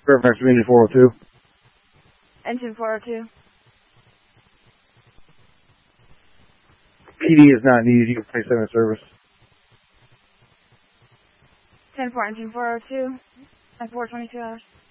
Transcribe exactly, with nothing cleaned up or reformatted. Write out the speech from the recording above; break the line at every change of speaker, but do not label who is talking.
Fairfax Engine four oh two.
Engine four oh two.
P D is not needed. You can place that in service.
ten four, engine four oh two, and four twenty-two hours.